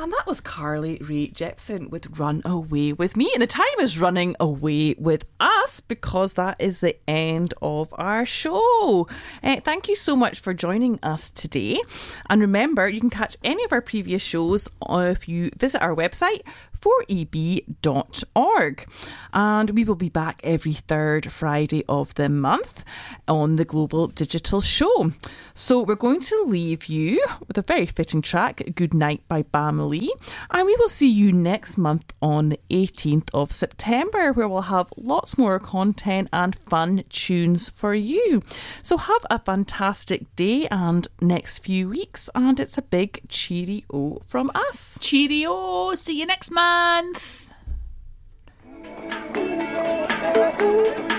And that was Carly Rae Jepsen with Run Away With Me. And the time is running away with us because that is the end of our show. Thank you so much for joining us today. And remember, you can catch any of our previous shows if you visit our website, 4eb.org. And we will be back every third Friday of the month on the Global Digital Show. So we're going to leave you with a very fitting track, Good Night by Bam Lee. And we will see you next month on the 18th of September, where we'll have lots more content and fun tunes for you. So have a fantastic day and next few weeks. And it's a big cheerio from us. Cheerio. See you next month.